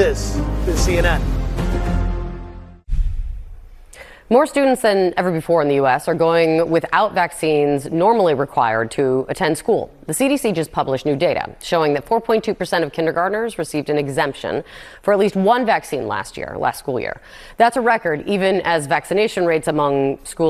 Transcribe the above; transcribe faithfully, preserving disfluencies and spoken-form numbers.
This is C N N. More students than ever before in the U S are going without vaccines normally required to attend school. The C D C just published new data showing that four point two percent of kindergartners received an exemption for at least one vaccine last year, last school year. That's a record, even as vaccination rates among school